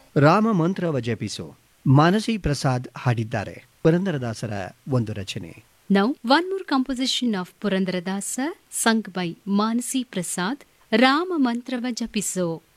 ರಾಮ ಮಂತ್ರವ ಜಪಿಸು ಮಾನಸಿ ಪ್ರಸಾದ್ ಹಾಡಿದ್ದಾರೆ. ಪುರಂದರದಾಸರ ಒಂದು ರಚನೆ. Now, one more composition of Purandaradasa sung by Manasi Prasad, Rama Mantrava Japiso.